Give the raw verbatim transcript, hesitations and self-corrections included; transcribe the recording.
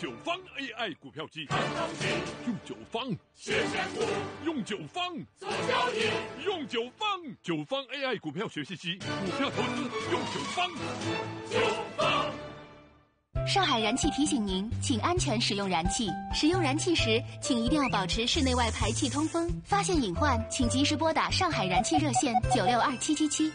九方 A I 股票机， 看东西， 用九方谢谢股， 用九方做交易， 用九方九方 A I 股票学习机，股票投资用九方。 九方。 上海燃气提醒您，请安全使用燃气。使用燃气时，请一定要保持室内外排气通风。发现隐患，请及时拨打上海燃气热线九六二七七七。